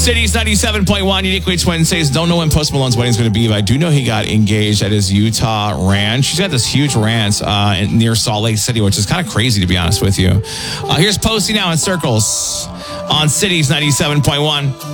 Cities 97.1, Uniquely Twin says, don't know when Post Malone's wedding is going to be, but I do know he got engaged at his Utah ranch. He's got this huge ranch near Salt Lake City, which is kind of crazy, to be honest with you. Here's Posty now in Circles on Cities 97.1.